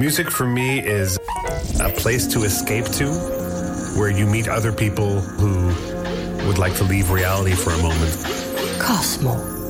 Music for me is a place to escape to, where you meet other people who would like to leave reality for a moment. Cosmo.